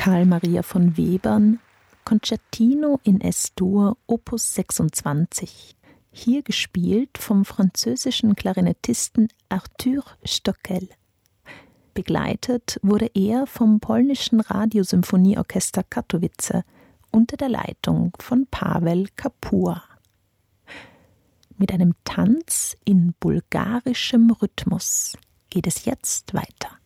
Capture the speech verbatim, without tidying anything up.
Karl Maria von Webern, Concertino in Es-Dur, Opus sechsundzwanzig. Hier gespielt vom französischen Klarinettisten Arthur Stockel. Begleitet wurde er vom polnischen Radiosymphonieorchester Katowice unter der Leitung von Paweł Kapua. Mit einem Tanz in bulgarischem Rhythmus geht es jetzt weiter.